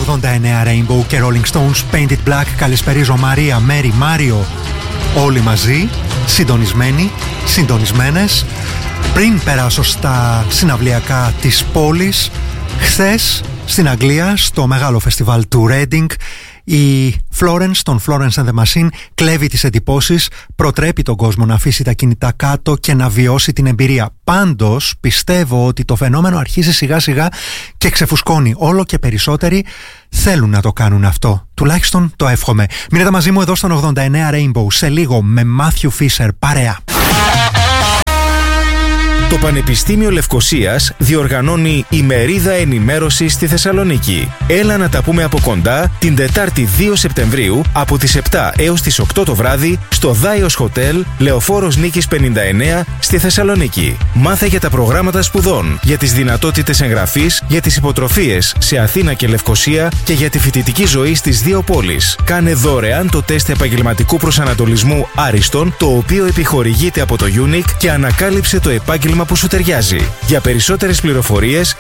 89 Rainbow και Rolling Stones Painted Black. Καλησπερίζω Μαρία, Μέρι, Μάριο. Όλοι μαζί, συντονισμένοι, συντονισμένες. Πριν περάσω στα συναυλιακά της πόλης, χθες στην Αγγλία, στο μεγάλο φεστιβάλ του Reading, η Florence, τον Florence and the Machine, κλέβει τις εντυπώσεις, προτρέπει τον κόσμο να αφήσει τα κινητά κάτω και να βιώσει την εμπειρία. Πάντως, πιστεύω ότι το φαινόμενο αρχίζει σιγά σιγά και ξεφουσκώνει. Όλο και περισσότεροι θέλουν να το κάνουν αυτό. Τουλάχιστον το εύχομαι. Μείνετε μαζί μου εδώ στον 89 Rainbow. Σε λίγο με Matthew Fisher, παρέα. Το Πανεπιστήμιο Λευκωσίας διοργανώνει ημερίδα ενημέρωσης στη Θεσσαλονίκη. Έλα να τα πούμε από κοντά την Τετάρτη 2 Σεπτεμβρίου από τις 7 έως τις 8 το βράδυ στο Δάιος Hotel, Λεωφόρος Νίκης 59 στη Θεσσαλονίκη. Μάθε για τα προγράμματα σπουδών, για τις δυνατότητες εγγραφής, για τις υποτροφίες σε Αθήνα και Λευκωσία και για τη φοιτητική ζωή στις δύο πόλεις. Κάνε δωρεάν το τεστ επαγγελματικού προσανατολισμού Άριστον, το οποίο επιχορηγείται από το UNIC, και ανακάλυψε το επάγγελμα που σου ταιριάζει. Για περισσότερες πληροφορίες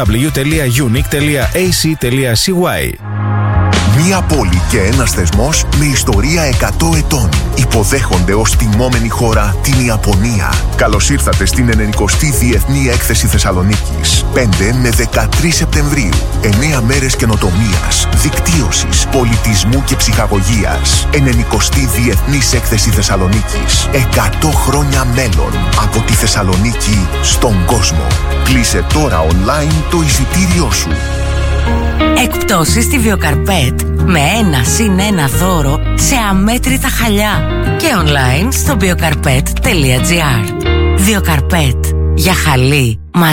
www.unic.ac.cy. Μία πόλη και ένας θεσμός με ιστορία 100 ετών. Υποδέχονται ως τιμόμενη χώρα την Ιαπωνία. Καλώς ήρθατε στην 90η Διεθνή Έκθεση Θεσσαλονίκης. 5 με 13 Σεπτεμβρίου. 9 μέρες καινοτομίας, δικτύωσης, πολιτισμού και ψυχαγωγίας. 90η Διεθνής Έκθεση Θεσσαλονίκης. 100 χρόνια μέλλον. Από τη Θεσσαλονίκη στον κόσμο. Κλείσε τώρα online το εισιτήριό σου. Εκπτώσεις στη Βιοκαρπέτ με 1+1 δώρο σε αμέτρητα χαλιά και online στο biocarpet.gr. Βιοκαρπέτ, για χαλί